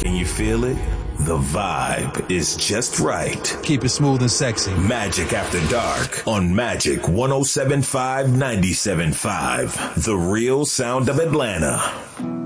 Can you feel it? The vibe is just right. Keep it smooth and sexy. Magic After Dark on Magic 107.5 97.5. The real sound of Atlanta.